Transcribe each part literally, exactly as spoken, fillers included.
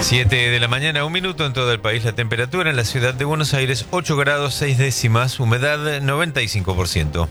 siete de la mañana, un minuto en todo el país. La temperatura en la ciudad de Buenos Aires, ocho grados seis décimas, humedad noventa y cinco por ciento.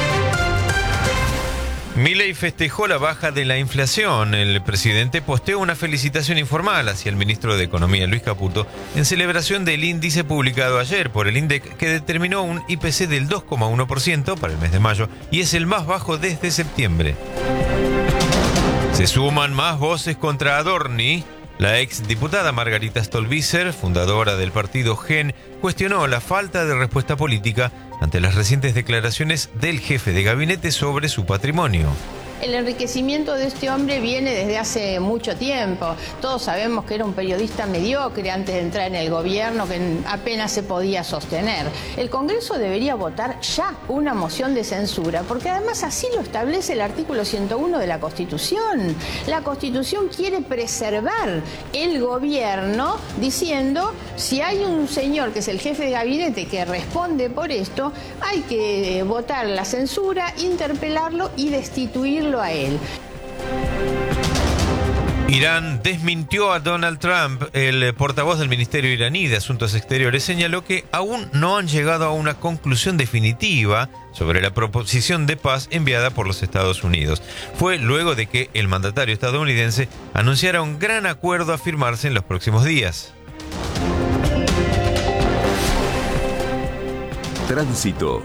Milei festejó la baja de la inflación. El presidente posteó una felicitación informal hacia el ministro de Economía, Luis Caputo, en celebración del índice publicado ayer por el INDEC, que determinó un I P C del dos coma uno por ciento para el mes de mayo y es el más bajo desde septiembre. Se suman más voces contra Adorni. La exdiputada Margarita Stolbizer, fundadora del partido Gen, cuestionó la falta de respuesta política ante las recientes declaraciones del jefe de gabinete sobre su patrimonio. El enriquecimiento de este hombre viene desde hace mucho tiempo. Todos sabemos que era un periodista mediocre antes de entrar en el gobierno, que apenas se podía sostener. El Congreso debería votar ya una moción de censura, porque además así lo establece el artículo ciento uno de la Constitución. La Constitución quiere preservar el gobierno diciendo, si hay un señor que es el jefe de gabinete que responde por esto, hay que votar la censura, interpelarlo y destituirlo a él. Irán desmintió a Donald Trump. El portavoz del Ministerio iraní de Asuntos Exteriores señaló que aún no han llegado a una conclusión definitiva sobre la proposición de paz enviada por los Estados Unidos. Fue luego de que el mandatario estadounidense anunciara un gran acuerdo a firmarse en los próximos días. Tránsito.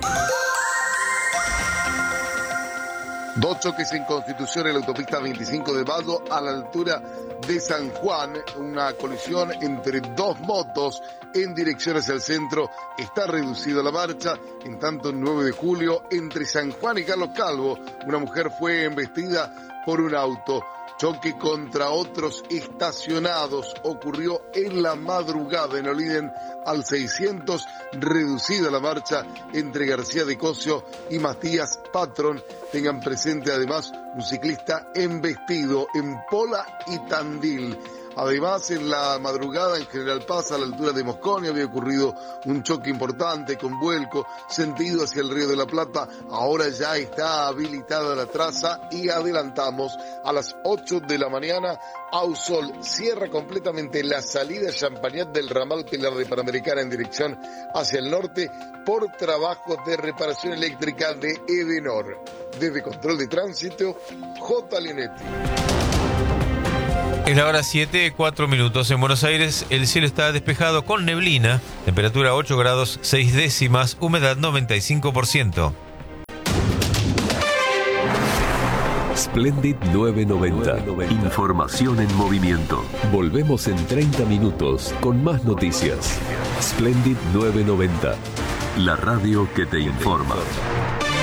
Dos choques en Constitución en la autopista veinticinco de mayo a la altura de San Juan. Una colisión entre dos motos en dirección hacia el centro. Está reducida la marcha. En tanto, el nueve de julio, entre San Juan y Carlos Calvo, una mujer fue embestida por un auto. Choque contra otros estacionados ocurrió en la madrugada. No olviden al seiscientos, reducida la marcha entre García de Cosio y Matías Patrón. Tengan presente además un ciclista embestido en Pola y Tandil. Además, en la madrugada en General Paz, a la altura de Mosconi, había ocurrido un choque importante con vuelco sentido hacia el Río de la Plata. Ahora ya está habilitada la traza y adelantamos a las ocho de la mañana. Ausol cierra completamente la salida Champagnat del ramal Pilar de Panamericana en dirección hacia el norte por trabajos de reparación eléctrica de Edenor. Desde Control de Tránsito, J. Leonetti. Es la hora siete, cuatro minutos. En Buenos Aires el cielo está despejado con neblina, temperatura ocho grados seis décimas, humedad noventa y cinco por ciento. Splendid novecientos noventa. Información en movimiento. Volvemos en treinta minutos con más noticias. Splendid novecientos noventa. La radio que te informa.